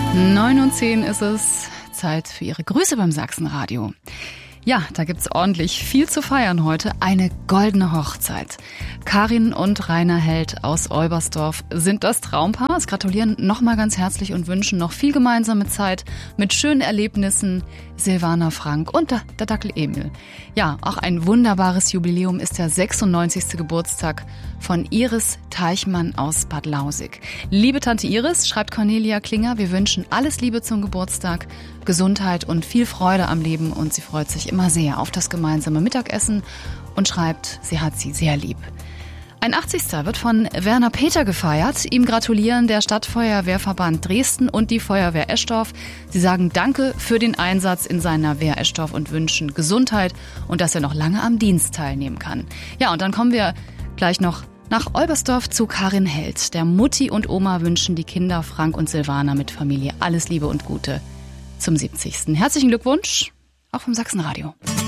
9:10 ist es. Zeit für Ihre Grüße beim Sachsenradio. Ja, da gibt's ordentlich viel zu feiern heute. Eine goldene Hochzeit. Karin und Rainer Held aus Olbersdorf sind das Traumpaar. Es gratulieren nochmal ganz herzlich und wünschen noch viel gemeinsame Zeit mit schönen Erlebnissen. Silvana Frank und der Dackel Emil. Ja, auch ein wunderbares Jubiläum ist der 96. Geburtstag von Iris Teichmann aus Bad Lausig. Liebe Tante Iris, schreibt Cornelia Klinger, wir wünschen alles Liebe zum Geburtstag, Gesundheit und viel Freude am Leben und sie freut sich immer sehr auf das gemeinsame Mittagessen und schreibt, sie hat sie sehr lieb. Ein 80. wird von Werner Peter gefeiert. Ihm gratulieren der Stadtfeuerwehrverband Dresden und die Feuerwehr Eschdorf. Sie sagen Danke für den Einsatz in seiner Wehr Eschdorf und wünschen Gesundheit und dass er noch lange am Dienst teilnehmen kann. Ja, und dann kommen wir gleich noch nach Olbersdorf zu Karin Held. Der Mutti und Oma wünschen die Kinder Frank und Silvana mit Familie alles Liebe und Gute zum 70. Herzlichen Glückwunsch, auch vom Sachsenradio.